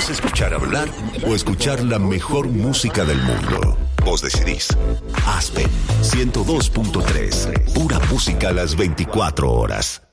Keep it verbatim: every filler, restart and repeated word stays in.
¿Podés escuchar hablar o escuchar la mejor música del mundo? Vos decidís. Aspen ciento dos punto tres. Pura música a las veinticuatro horas.